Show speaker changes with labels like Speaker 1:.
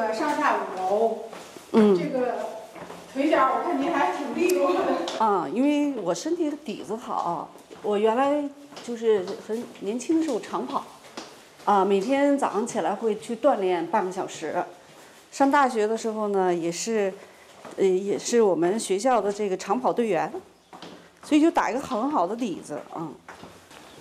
Speaker 1: 个上下5楼，这个腿脚我看您还挺利落的。
Speaker 2: 啊，因为我身体的底子好，我原来就是很年轻的时候长跑，啊，每天早上起来会去锻炼半个小时。上大学的时候呢，也是我们学校的这个长跑队员，所以就打一个很好的底子啊。